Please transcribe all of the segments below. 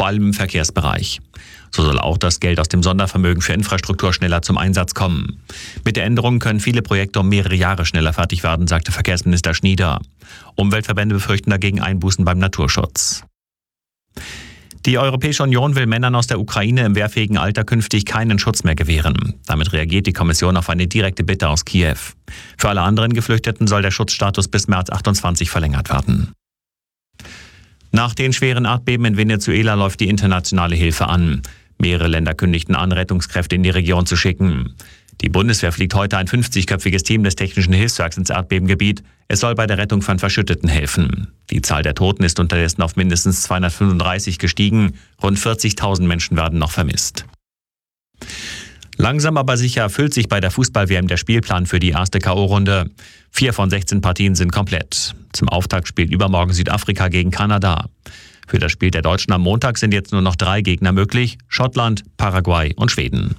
vor allem im Verkehrsbereich. So soll auch das Geld aus dem Sondervermögen für Infrastruktur schneller zum Einsatz kommen. Mit der Änderung können viele Projekte um mehrere Jahre schneller fertig werden, sagte Verkehrsminister Schnieder. Umweltverbände befürchten dagegen Einbußen beim Naturschutz. Die Europäische Union will Männern aus der Ukraine im wehrfähigen Alter künftig keinen Schutz mehr gewähren. Damit reagiert die Kommission auf eine direkte Bitte aus Kiew. Für alle anderen Geflüchteten soll der Schutzstatus bis März 28 verlängert werden. Nach den schweren Erdbeben in Venezuela läuft die internationale Hilfe an. Mehrere Länder kündigten an, Rettungskräfte in die Region zu schicken. Die Bundeswehr fliegt heute ein 50-köpfiges Team des Technischen Hilfswerks ins Erdbebengebiet. Es soll bei der Rettung von Verschütteten helfen. Die Zahl der Toten ist unterdessen auf mindestens 235 gestiegen. Rund 40.000 Menschen werden noch vermisst. Langsam aber sicher erfüllt sich bei der Fußball-WM der Spielplan für die erste K.O.-Runde. 4 von 16 Partien sind komplett. Zum Auftakt spielt übermorgen Südafrika gegen Kanada. Für das Spiel der Deutschen am Montag sind jetzt nur noch 3 Gegner möglich: Schottland, Paraguay und Schweden.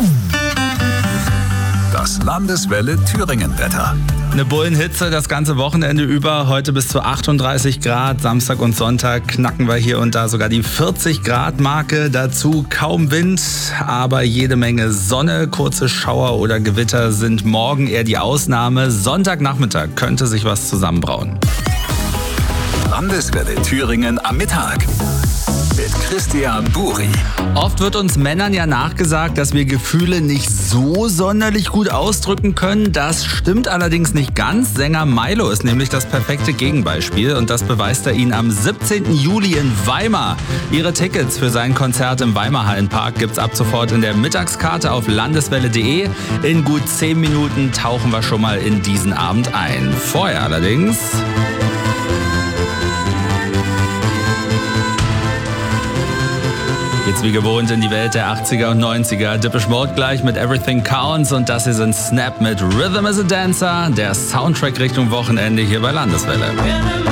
Das Landeswelle Thüringen-Wetter. Eine Bullenhitze das ganze Wochenende über, heute bis zu 38 Grad. Samstag und Sonntag knacken wir hier und da sogar die 40 Grad Marke. Dazu kaum Wind, aber jede Menge Sonne. Kurze Schauer oder Gewitter sind morgen eher die Ausnahme. Sonntagnachmittag könnte sich was zusammenbrauen. Landeswelle Thüringen am Mittag mit Christian Buri. Oft wird uns Männern ja nachgesagt, dass wir Gefühle nicht so sonderlich gut ausdrücken können. Das stimmt allerdings nicht ganz. Sänger Milo ist nämlich das perfekte Gegenbeispiel und das beweist er Ihnen am 17. Juli in Weimar. Ihre Tickets für sein Konzert im Weimar Hallenpark gibt's ab sofort in der Mittagskarte auf landeswelle.de. In gut 10 Minuten tauchen wir schon mal in diesen Abend ein. Vorher allerdings geht's wie gewohnt in die Welt der 80er und 90er. Depeche Mode gleich mit Everything Counts und das hier sind Snap mit Rhythm is a Dancer. Der Soundtrack Richtung Wochenende hier bei Landeswelle.